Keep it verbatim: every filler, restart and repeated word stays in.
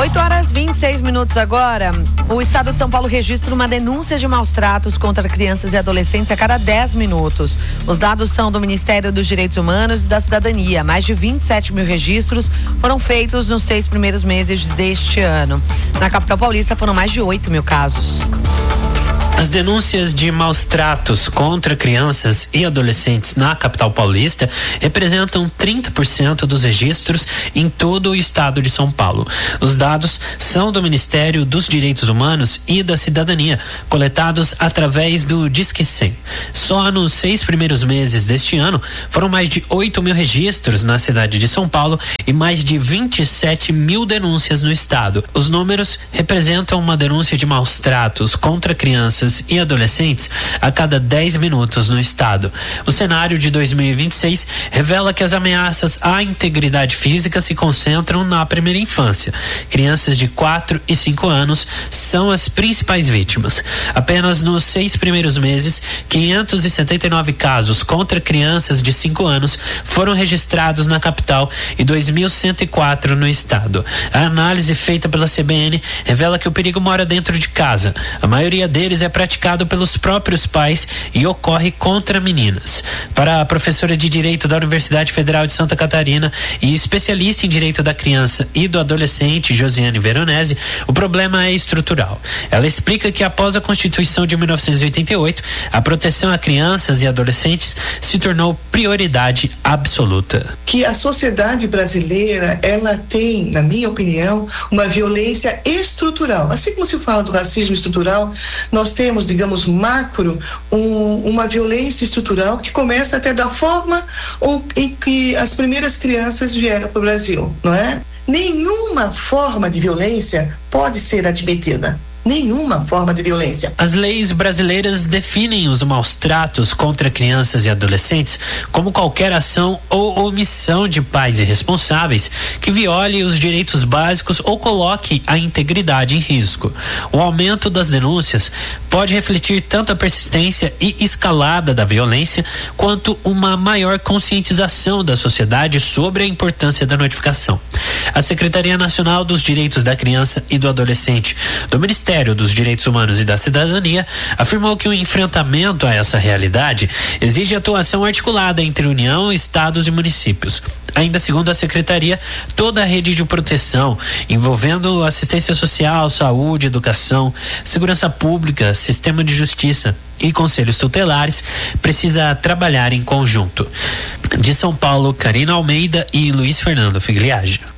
oito horas e vinte e seis minutos agora. O estado de São Paulo registra uma denúncia de maus tratos contra crianças e adolescentes a cada dez minutos. Os dados são do Ministério dos Direitos Humanos e da Cidadania. Mais de vinte e sete mil registros foram feitos nos seis primeiros meses deste ano. Na capital paulista foram mais de oito mil casos. As denúncias de maus tratos contra crianças e adolescentes na capital paulista representam trinta por cento dos registros em todo o estado de São Paulo. Os dados são do Ministério dos Direitos Humanos e da Cidadania, coletados através do Disque cem. Só nos seis primeiros meses deste ano foram mais de oito mil registros na cidade de São Paulo e mais de vinte e sete mil denúncias no estado. Os números representam uma denúncia de maus tratos contra crianças e adolescentes a cada dez minutos no estado. O cenário de dois mil e vinte e seis revela que as ameaças à integridade física se concentram na primeira infância. Crianças de quatro e cinco anos são as principais vítimas. Apenas nos seis primeiros meses, quinhentos e setenta e nove casos contra crianças de cinco anos foram registrados na capital e dois mil cento e quatro no estado. A análise feita pela C B N revela que o perigo mora dentro de casa. A maioria deles é praticado pelos próprios pais e ocorre contra meninas. Para a professora de Direito da Universidade Federal de Santa Catarina e especialista em Direito da Criança e do Adolescente, Josiane Veronese, o problema é estrutural. Ela explica que após a Constituição de mil novecentos e oitenta e oito, a proteção a crianças e adolescentes se tornou prioridade absoluta. Que a sociedade brasileira, ela tem, na minha opinião, uma violência estrutural. Assim como se fala do racismo estrutural, nós temos, digamos, macro, um, uma violência estrutural que começa até da forma em que as primeiras crianças vieram para o Brasil, não é? Nenhuma forma de violência pode ser admitida. Nenhuma forma de violência. As leis brasileiras definem os maus tratos contra crianças e adolescentes como qualquer ação ou omissão de pais irresponsáveis que viole os direitos básicos ou coloque a integridade em risco. O aumento das denúncias pode refletir tanto a persistência e escalada da violência quanto uma maior conscientização da sociedade sobre a importância da notificação. A Secretaria Nacional dos Direitos da Criança e do Adolescente do Ministério dos Direitos Humanos e da Cidadania afirmou que o enfrentamento a essa realidade exige atuação articulada entre União, estados e municípios. Ainda segundo a Secretaria, toda a rede de proteção, envolvendo assistência social, saúde, educação, segurança pública, sistema de justiça e conselhos tutelares, precisa trabalhar em conjunto. De São Paulo, Karina Almeida e Luiz Fernando Figliage.